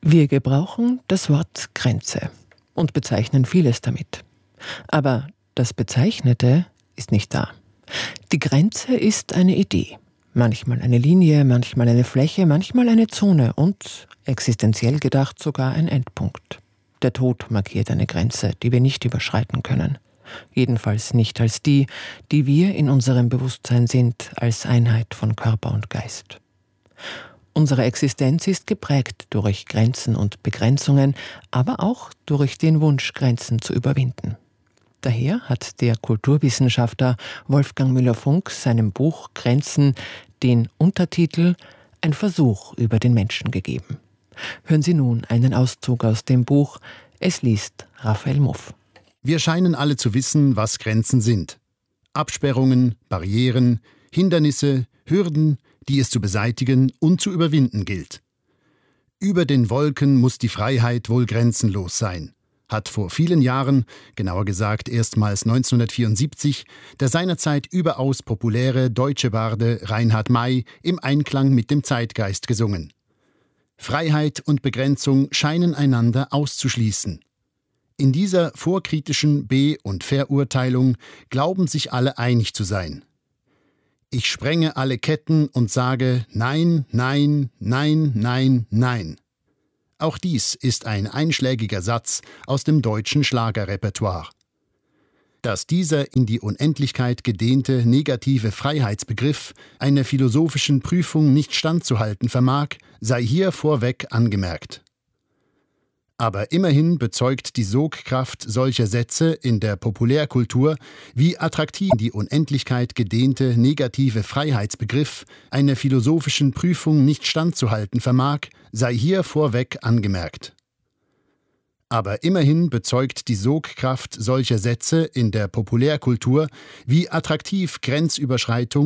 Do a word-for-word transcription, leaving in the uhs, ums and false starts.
Wir gebrauchen das Wort Grenze und bezeichnen vieles damit. Aber das Bezeichnete ist nicht da. Die Grenze ist eine Idee. Manchmal eine Linie, manchmal eine Fläche, manchmal eine Zone und, existenziell gedacht, sogar ein Endpunkt. Der Tod markiert eine Grenze, die wir nicht überschreiten können. Jedenfalls nicht als die, die wir in unserem Bewusstsein sind, als Einheit von Körper und Geist. Unsere Existenz ist geprägt durch Grenzen und Begrenzungen, aber auch durch den Wunsch, Grenzen zu überwinden. Daher hat der Kulturwissenschaftler Wolfgang Müller-Funk seinem Buch Grenzen den Untertitel »Ein Versuch über den Menschen« gegeben. Hören Sie nun einen Auszug aus dem Buch. Es liest Raphael Muff. Wir scheinen alle zu wissen, was Grenzen sind. Absperrungen, Barrieren, Hindernisse, Hürden, die es zu beseitigen und zu überwinden gilt. Über den Wolken muss die Freiheit wohl grenzenlos sein, hat vor vielen Jahren, genauer gesagt erstmals neunzehnhundertvierundsiebzig, der seinerzeit überaus populäre deutsche Barde Reinhard May im Einklang mit dem Zeitgeist gesungen. Freiheit und Begrenzung scheinen einander auszuschließen. In dieser vorkritischen Be- und Verurteilung glauben sich alle einig zu sein. Ich sprenge alle Ketten und sage Nein, nein, nein, nein, nein. Auch dies ist ein einschlägiger Satz aus dem deutschen Schlagerrepertoire. Dass dieser in die Unendlichkeit gedehnte negative Freiheitsbegriff einer philosophischen Prüfung nicht standzuhalten vermag, sei hier vorweg angemerkt. Aber immerhin bezeugt die Sogkraft solcher Sätze in der Populärkultur, wie attraktiv die Unendlichkeit gedehnte negative Freiheitsbegriff einer philosophischen Prüfung nicht standzuhalten vermag, sei hier vorweg angemerkt. Aber immerhin bezeugt die Sogkraft solcher Sätze in der Populärkultur, wie attraktiv Grenzüberschreitung